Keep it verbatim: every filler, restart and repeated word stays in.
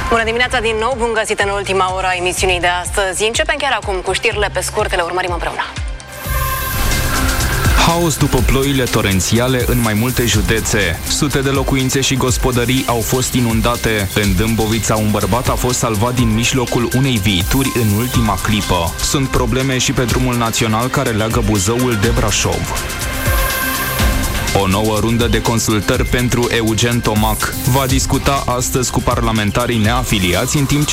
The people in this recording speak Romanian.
Bună dimineața din nou, bun găsit în ultima oră a emisiunii de astăzi. Începem chiar acum cu știrile pe scurt, le urmărim împreună. Haos după ploile torențiale în mai multe județe. Sute de locuințe și gospodării au fost inundate. În Dâmbovița, un bărbat a fost salvat din mijlocul unei viituri în ultima clipă. Sunt probleme și pe drumul național care leagă Buzăul de Brașov. O nouă rundă de consultări pentru Eugen Tomac va discuta astăzi cu parlamentarii neafiliați, în timp ce